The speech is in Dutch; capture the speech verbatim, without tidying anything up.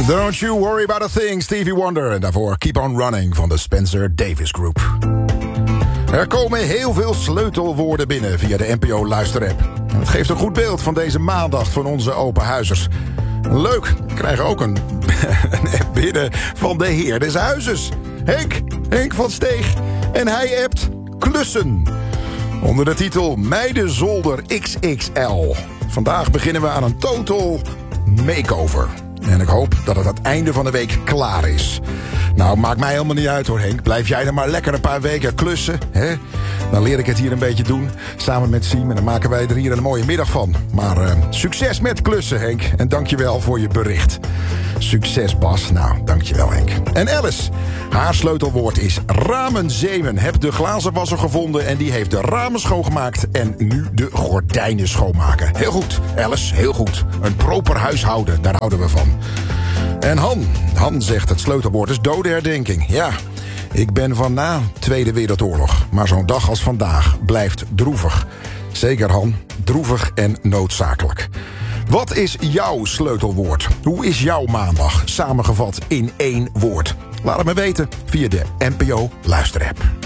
Don't you worry about a thing, Stevie Wonder. En daarvoor Keep on Running van de Spencer Davis Group. Er komen heel veel sleutelwoorden binnen via de N P O luisterapp. Het geeft een goed beeld van deze maandag van onze openhuizers. Leuk, we krijgen ook een, een app binnen van de heer des huizes. Henk, Henk van Steeg. En hij appt klussen. Onder de titel Meidenzolder X X L. Vandaag beginnen we aan een total makeover. En ik hoop dat het aan het einde van de week klaar is. Nou, maakt mij helemaal niet uit hoor, Henk. Blijf jij er maar lekker een paar weken klussen, hè? Dan leer ik het hier een beetje doen, samen met Siem. En dan maken wij er hier een mooie middag van. Maar uh, succes met klussen, Henk. En dankjewel voor je bericht. Succes, Bas. Nou, dankjewel, Henk. En Alice, haar sleutelwoord is ramenzemen. Heb de glazenwasser gevonden en die heeft de ramen schoongemaakt. En nu de gordijnen schoonmaken. Heel goed, Alice, heel goed. Een proper huishouden, daar houden we van. En Han, Han zegt het sleutelwoord is dodenherdenking. Ja, ik ben van na Tweede Wereldoorlog. Maar zo'n dag als vandaag blijft droevig. Zeker, Han, droevig en noodzakelijk. Wat is jouw sleutelwoord? Hoe is jouw maandag samengevat in één woord? Laat het me weten via de N P O luisterapp.